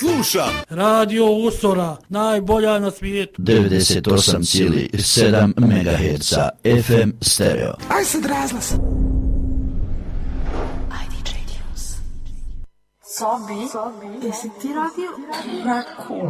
sluša Radio Usora, najbolja na svijetu. 98,7 MHz FM stereo. Aj sad razglas. Sobi, jesi ti radio? Raku.